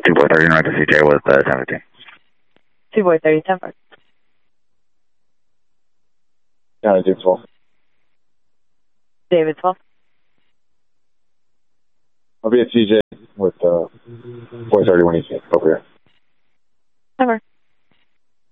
2-430 north of CJ with 1015. 2-430, 10-4. David 12. David 12. I'll be at CJ with 430 when he's over here. 10-4.